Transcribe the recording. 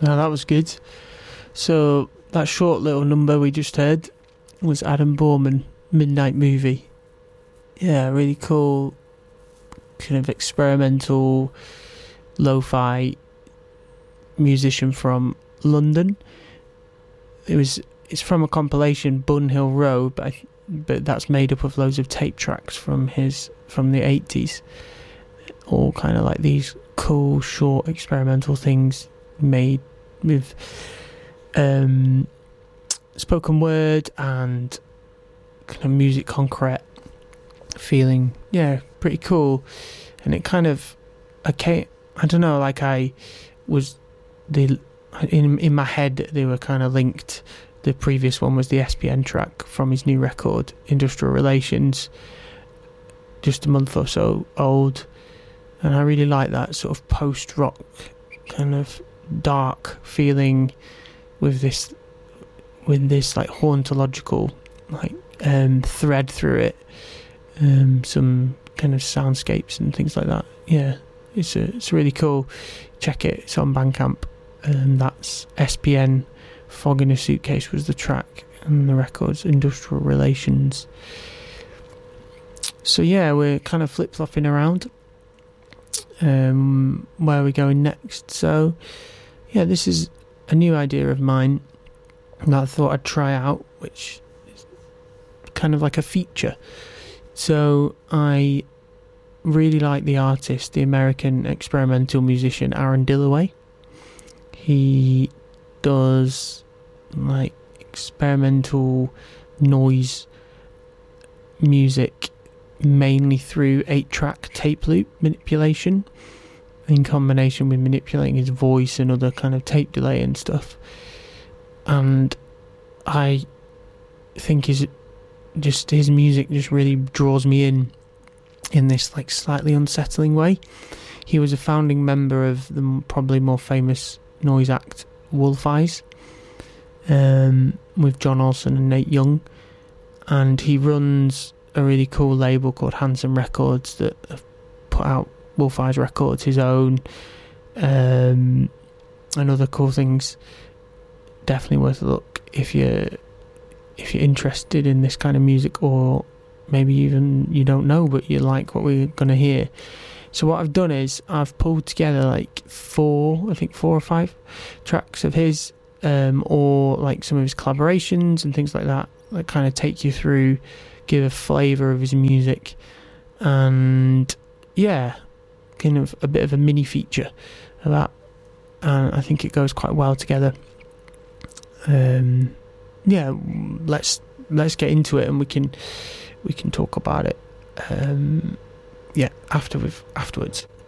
Now that was good. So that short little number we just heard was Adam Borman, Midnight Movie. Yeah, really cool, kind of experimental, lo-fi musician from London. It's from a compilation, Bun Hill Road, but that's made up of loads of tape tracks from the 80s. All kind of like these cool, short, experimental things made with spoken word and kind of music concrete feeling. Yeah, pretty cool. And it kind of, I don't know, like in my head they were kind of linked. The previous one was the SPN track from his new record, Industrial Relations, just a month or so old. And I really like that sort of post-rock kind of dark feeling with this like hauntological like thread through it, some kind of soundscapes and things like that. Yeah, it's really cool. Check it, it's on Bandcamp, and that's SPN. Fog in a Suitcase was the track, and the record's Industrial Relations. So yeah, we're kind of flip-flopping around where we're going next. So yeah, this is a new idea of mine that I thought I'd try out, which is kind of like a feature. So I really like the artist, the American experimental musician Aaron Dillaway. He does like experimental noise music mainly through 8-track tape loop manipulation, in combination with manipulating his voice and other kind of tape delay and stuff. And I think his music just really draws me in this like slightly unsettling way. He was a founding member of the probably more famous noise act Wolf Eyes, with John Olsen and Nate Young, and he runs a really cool label called Handsome Records that have put out Wolf Eyes records, his own, and other cool things. Definitely worth a look if you're interested in this kind of music, or maybe even you don't know but you like what we're going to hear. So what I've done is I've pulled together like 4 or 5 tracks of his, or like some of his collaborations and things like that kind of take you through, give a flavour of his music, and yeah, kind of a bit of a mini feature of that, and I think it goes quite well together. Yeah, let's get into it, and we can talk about it. Yeah, afterwards.